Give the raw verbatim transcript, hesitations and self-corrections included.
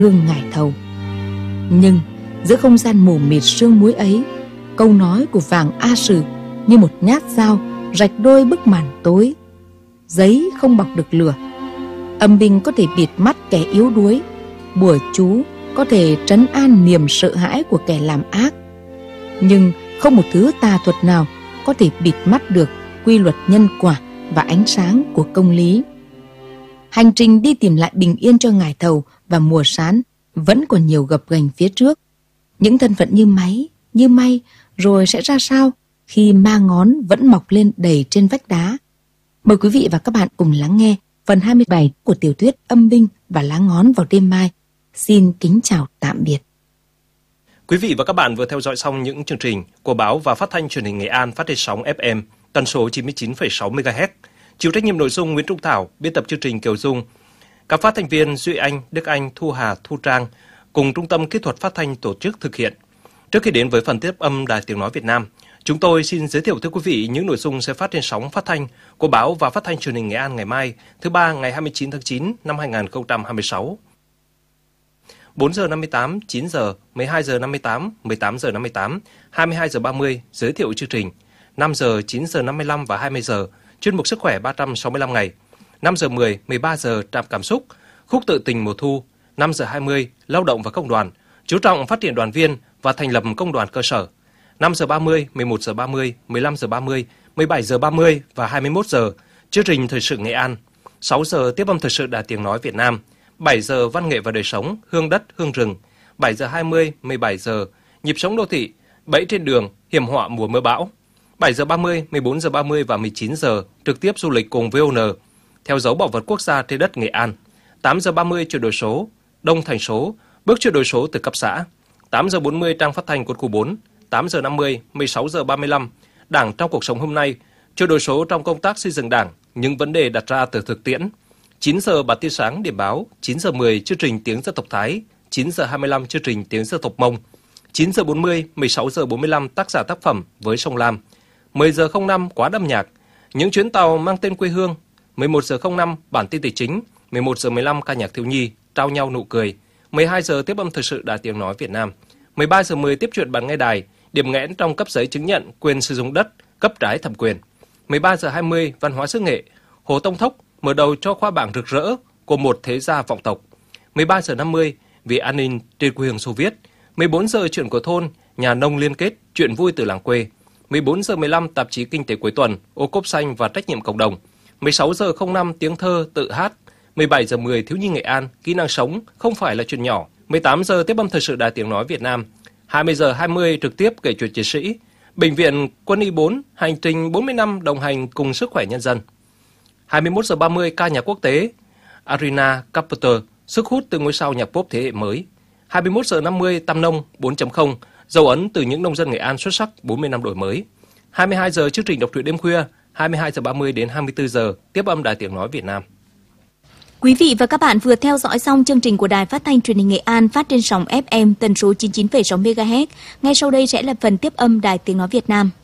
gương ngải thầu. Nhưng giữa không gian mù mịt sương muối ấy, câu nói của Vàng A Sử như một nhát dao rạch đôi bức màn tối. Giấy không bọc được lửa, âm binh có thể bịt mắt kẻ yếu đuối, bùa chú có thể trấn an niềm sợ hãi của kẻ làm ác, nhưng không một thứ tà thuật nào có thể bịt mắt được quy luật nhân quả và ánh sáng của công lý. Hành trình đi tìm lại bình yên cho ngải thầu và mùa sán vẫn còn nhiều gập ghềnh phía trước. Những thân phận như máy, như may rồi sẽ ra sao khi ma ngón vẫn mọc lên đầy trên vách đá? Mời quý vị và các bạn cùng lắng nghe phần hai mươi bảy của tiểu thuyết Âm binh và lá ngón vào đêm mai. Xin kính chào tạm biệt. Quý vị và các bạn vừa theo dõi xong những chương trình của báo và phát thanh truyền hình Nghệ An phát trên sóng ép em tần số chín mươi chín phẩy sáu mê ga héc. Chịu trách nhiệm nội dung Nguyễn Trung Thảo, biên tập chương trình Kiều Dung. Các phát thanh viên Duy Anh, Đức Anh, Thu Hà, Thu Trang cùng Trung tâm Kỹ thuật Phát thanh tổ chức thực hiện. Trước khi đến với phần tiếp âm Đài Tiếng nói Việt Nam, chúng tôi xin giới thiệu tới quý vị những nội dung sẽ phát trên sóng phát thanh của báo và phát thanh truyền hình Nghệ An ngày mai, thứ ba ngày hai mươi chín tháng chín năm hai nghìn không trăm hai mươi sáu. bốn giờ năm mươi tám, chín giờ, mười hai giờ năm mươi tám, mười tám giờ năm mươi tám, hai mươi hai giờ ba mươi giới thiệu chương trình. năm giờ, chín giờ năm mươi lăm và hai mươi giờ chuyên mục sức khỏe ba trăm sáu mươi lăm ngày. năm giờ mười, mười ba giờ trạm cảm xúc, khúc tự tình mùa thu. năm giờ hai mươi lao động và công đoàn, chú trọng phát triển đoàn viên và thành lập công đoàn cơ sở. năm giờ ba mươi, mười một giờ ba mươi, mười lăm giờ ba mươi, mười bảy giờ ba mươi và hai mươi mốt giờ chương trình thời sự Nghệ An. sáu giờ tiếp âm thời sự Đài Tiếng nói Việt Nam. bảy giờ văn nghệ và đời sống, hương đất, hương rừng. bảy giờ hai mươi, mười bảy giờ nhịp sống đô thị, bẫy trên đường, hiểm họa mùa mưa bão. bảy giờ ba mươi, mười bốn giờ ba mươi và mười chín giờ trực tiếp du lịch cùng vê o en theo dấu bảo vật quốc gia trên đất Nghệ An. tám giờ ba mươi chuyển đổi số, đông thành số, bước chuyển đổi số từ cấp xã. tám giờ bốn mươi trang phát thanh quân khu bốn. tám giờ năm mươi, mười sáu giờ ba mươi lăm Đảng trong cuộc sống hôm nay, chuyển đổi số trong công tác xây dựng Đảng, những vấn đề đặt ra từ thực tiễn. chín giờ bản tin sáng điểm báo. chín giờ mười chương trình tiếng dân tộc Thái. chín giờ hai mươi lăm chương trình tiếng dân tộc Mông. chín giờ bốn mươi, mười sáu giờ bốn mươi lăm tác giả tác phẩm với sông Lam. mười giờ không năm quá âm nhạc, những chuyến tàu mang tên quê hương. mười một giờ không năm bản tin tài chính. mười một giờ mười lăm ca nhạc thiếu nhi trao nhau nụ cười. mười hai giờ tiếp âm thời sự Đài Tiếng nói Việt Nam. mười ba giờ mười tiếp chuyện bạn nghe đài, điểm nghẽn trong cấp giấy chứng nhận quyền sử dụng đất, cấp trái thẩm quyền. mười ba giờ hai mươi văn hóa xứ nghệ, Hồ Tông Thốc mở đầu cho khoa bảng rực rỡ của một thế gia vọng tộc. mười ba giờ năm mươi vì an ninh trên quê hương Xô Viết. mười bốn giờ chuyện của thôn, nhà nông liên kết, chuyện vui từ làng quê. mười bốn giờ mười lăm tạp chí kinh tế cuối tuần, ô cốp xanh và trách nhiệm cộng đồng. mười sáu giờ không năm tiếng thơ tự hát. mười bảy giờ mười thiếu nhi Nghệ An, kỹ năng sống không phải là chuyện nhỏ. mười tám giờ tiếp âm thời sự Đài Tiếng nói Việt Nam. hai mươi giờ hai mươi trực tiếp kể chuyện chiến sĩ. Bệnh viện Quân y bốn hành trình bốn mươi năm đồng hành cùng sức khỏe nhân dân. hai mươi mốt giờ ba mươi ca nhạc quốc tế Arena Carpenter, sức hút từ ngôi sao nhạc pop thế hệ mới. hai mươi mốt giờ năm mươi Tam Nông bốn chấm không, dấu ấn từ những nông dân Nghệ An xuất sắc bốn mươi năm đổi mới. hai mươi hai giờ chương trình đọc truyện đêm khuya. hai mươi hai giờ ba mươi đến hai mươi tư giờ tiếp âm Đài Tiếng nói Việt Nam. Quý vị và các bạn vừa theo dõi xong chương trình của Đài Phát thanh Truyền hình Nghệ An phát trên sóng ép em tần số chín mươi chín phẩy sáu mê ga héc. Ngay sau đây sẽ là phần tiếp âm Đài Tiếng nói Việt Nam.